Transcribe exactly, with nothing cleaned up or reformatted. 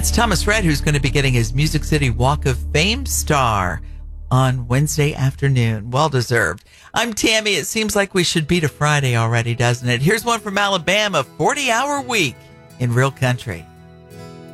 That's Thomas Rhett, who's going to be getting his Music City Walk of Fame star on Wednesday afternoon. Well deserved. I'm Tammy. It seems like we should beat a Friday already, doesn't it? Here's one from Alabama, forty hour week in real country.